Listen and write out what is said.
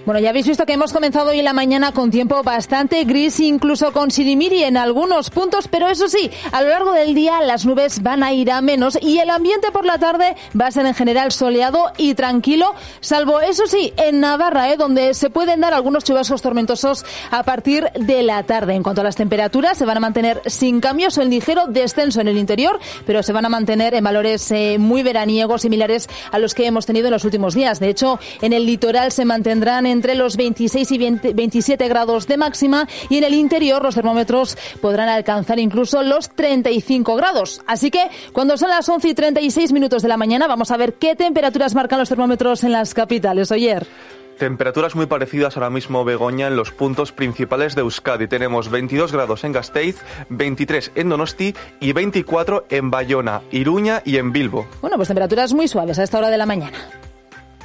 Bueno, ya habéis visto que hemos comenzado hoy la mañana con tiempo bastante gris, incluso con sirimiri en algunos puntos, pero eso sí, a lo largo del día las nubes van a ir a menos y el ambiente por la tarde va a ser en general soleado y tranquilo, salvo eso sí, en Navarra, donde se pueden dar algunos chubascos tormentosos a partir de la tarde. En cuanto a las temperaturas, se van a mantener sin cambios o en ligero descenso en el interior, pero se van a mantener en valores muy veraniegos, similares a los que hemos tenido en los últimos días. De hecho, en el litoral se mantendrán entre los 26 y 27 grados de máxima y en el interior los termómetros podrán alcanzar incluso los 35 grados. Así que cuando son las 11 y 36 minutos de la mañana vamos a ver qué temperaturas marcan los termómetros en las capitales. Oyer. Temperaturas muy parecidas ahora mismo, Begoña, en los puntos principales de Euskadi. Tenemos 22 grados en Gasteiz, 23 en Donosti y 24 en Bayona, Iruña y en Bilbo. Bueno, pues temperaturas muy suaves a esta hora de la mañana.